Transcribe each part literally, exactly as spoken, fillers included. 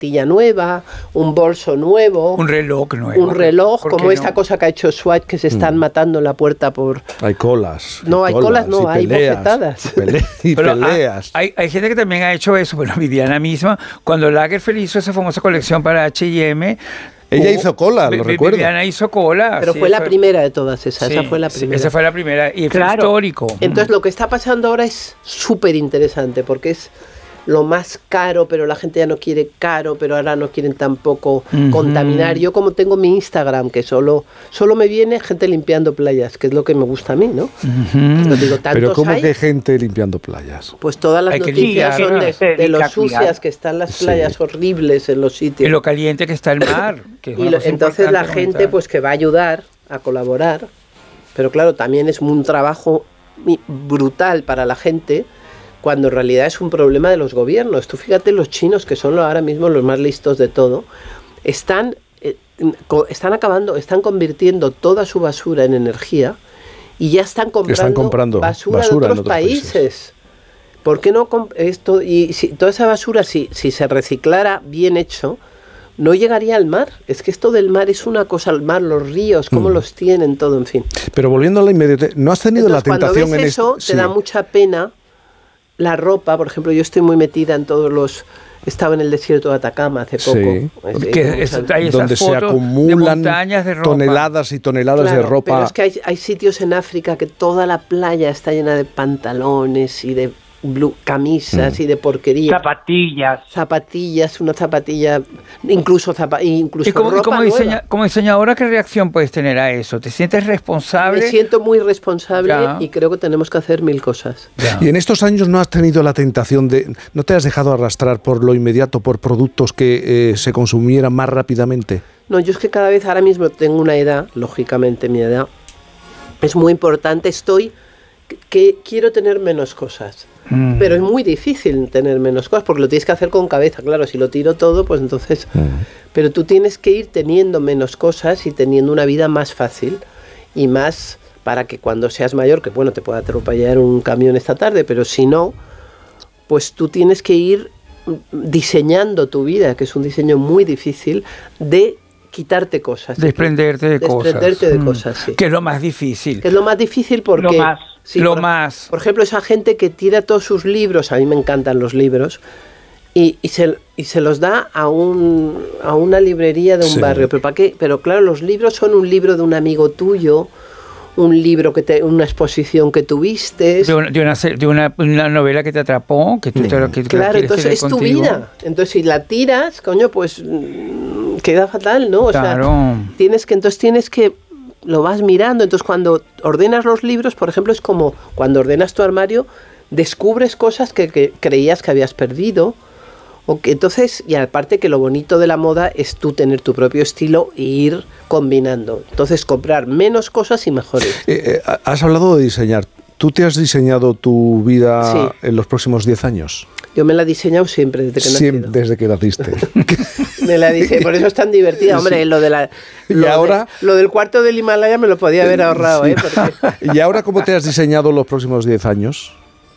zapatilla nueva, un bolso nuevo, un reloj nuevo, un reloj como no? esta cosa que ha hecho Swatch, que se están mm. matando en la puerta por... Hay colas. No, hay colas, colas no, hay peleas, bofetadas. Y, pele y peleas. Hay, hay gente que también ha hecho eso, bueno, Viviana misma, cuando Lagerfeld hizo esa famosa colección para H y M, ella uh, hizo cola, lo recuerdo. Viviana hizo cola. Pero sí, fue la fue... primera de todas esas, sí, esa fue la primera. Esa fue la primera y claro. fue histórico. Entonces lo que está pasando ahora es súper interesante porque es lo más caro, pero la gente ya no quiere caro, pero ahora no quieren tampoco uh-huh. contaminar. Yo como tengo mi Instagram, que solo, solo me viene gente limpiando playas, que es lo que me gusta a mí, ¿no? Uh-huh. Lo digo, pero ¿cómo hay? que gente limpiando playas? Pues todas las hay noticias son de, de lo sucias que están las playas sí. horribles en los sitios. Y lo caliente que está el mar. Que y lo, entonces la gente comentar. pues que va a ayudar a colaborar, pero claro, también es un trabajo brutal para la gente, cuando en realidad es un problema de los gobiernos. Tú fíjate, los chinos, que son ahora mismo los más listos de todo, están, eh, están acabando, están convirtiendo toda su basura en energía y ya están comprando, están comprando basura, basura de otros, otros países. países. ¿Por qué no esto? Y si, toda esa basura, si, si se reciclara bien hecho, no llegaría al mar. Es que esto del mar es una cosa, el mar, los ríos, cómo mm. los tienen, todo, en fin. Pero volviendo a la inmediatez, ¿no has tenido Entonces, la tentación cuando ves en eso, esto? Te sí. da mucha pena. La ropa, por ejemplo, yo estoy muy metida en todos los... Estaba en el desierto de Atacama hace poco. Sí. Es, que es, hay donde se acumulan de de toneladas y toneladas claro, de ropa. Pero es que hay, hay sitios en África que toda la playa está llena de pantalones y de blue, camisas mm. y de porquería. Zapatillas. Zapatillas, una zapatilla, incluso, zapa, incluso ¿Y cómo, ropa y como, nueva. diseña, como diseñadora, qué reacción puedes tener a eso? ¿Te sientes responsable? Me siento muy responsable ya. y creo que tenemos que hacer mil cosas. Ya. Y en estos años no has tenido la tentación de... ¿No te has dejado arrastrar por lo inmediato, por productos que eh, se consumieran más rápidamente? No, yo es que cada vez ahora mismo tengo una edad, lógicamente mi edad, es muy importante, estoy... que quiero tener menos cosas. Mm. Pero es muy difícil tener menos cosas porque lo tienes que hacer con cabeza, claro, si lo tiro todo, pues entonces... Mm. Pero tú tienes que ir teniendo menos cosas y teniendo una vida más fácil y más para que cuando seas mayor, que bueno, te pueda atropellar un camión esta tarde, pero si no, pues tú tienes que ir diseñando tu vida, que es un diseño muy difícil, de quitarte cosas. Desprenderte de cosas. Desprenderte de cosas, sí. Que es lo más difícil. Que es lo más difícil porque... Lo más. Sí, lo por, más. Por ejemplo, esa gente que tira todos sus libros, a mí me encantan los libros, y, y, se, y se los da a, un, a una librería de un sí. barrio. ¿Pero para qué? Pero claro, los libros son un libro de un amigo tuyo, un libro, que te, una exposición que tuviste. De, una, de, una, de una, una novela que te atrapó, que tú sí. te lo que Claro, entonces es contigo. Tu vida. Entonces si la tiras, coño, pues queda fatal, ¿no? O claro. sea, tienes que, entonces tienes que... lo vas mirando, entonces cuando ordenas los libros, por ejemplo, es como cuando ordenas tu armario, descubres cosas que, que creías que habías perdido, o que entonces, y aparte que lo bonito de la moda es tú tener tu propio estilo e ir combinando, entonces comprar menos cosas y mejores. Eh, eh, has hablado de diseñar, ¿tú te has diseñado tu vida sí. en los próximos diez años? Yo me la he diseñado siempre, desde que nací. Siempre, desde que naciste. Me la dice, por eso es tan divertida, hombre, sí. lo de la y lo ahora de, lo del cuarto del Himalaya me lo podía haber ahorrado, sí. ¿eh? Porque... ¿Y ahora cómo te has diseñado los próximos diez años?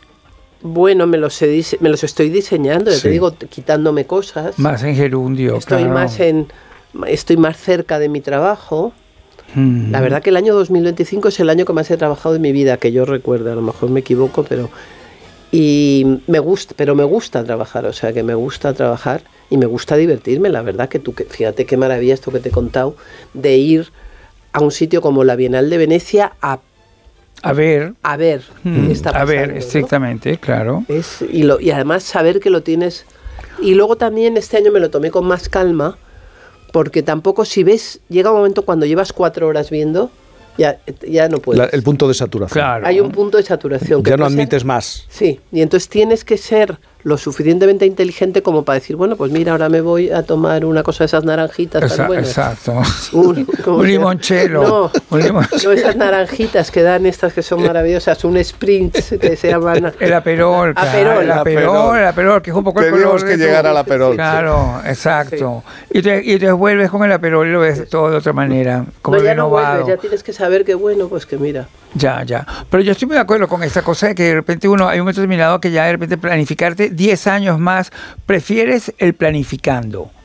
Bueno, me los, he, me los estoy diseñando, ya sí. te digo, quitándome cosas. Más en gerundio, Estoy claro. más en, estoy más cerca de mi trabajo. Hmm. La verdad que el año dos mil veinticinco es el año que más he trabajado de mi vida, que yo recuerdo, a lo mejor me equivoco, pero... Y me gusta, pero me gusta trabajar, o sea que me gusta trabajar y me gusta divertirme, la verdad que tú, que, fíjate qué maravilla esto que te he contado, de ir a un sitio como la Bienal de Venecia a a ver, a ver, mm, qué está pasando, a ver, estrictamente, ¿no? claro. Es, y, lo, y además saber que lo tienes, y luego también este año me lo tomé con más calma, porque tampoco si ves, llega un momento cuando llevas cuatro horas viendo, Ya, ya no puedes. La, el punto de saturación. Claro. Hay un punto de saturación. Ya que no admites ser, más. Sí, y entonces tienes que ser lo suficientemente inteligente como para decir, bueno, pues mira, ahora me voy a tomar una cosa de esas naranjitas Esa, tan buenas. Exacto. Un, un limonchelo. No, un limonchelo. No, esas naranjitas que dan estas que son maravillosas, un sprint que se llaman... El aperol, claro, aperol. el aperol, el aperol, que es un poco el Tenemos color que de llegar tu... al aperol. Claro, sí. exacto. Sí. Y, te, y te vuelves con el aperol y lo ves todo de otra manera, como no, ya renovado. No vuelves, ya tienes que saber que bueno, pues que mira. Ya, ya. Pero yo estoy muy de acuerdo con esta cosa de que de repente uno, hay un momento determinado que ya de repente planificarte diez años más, prefieres el planificando?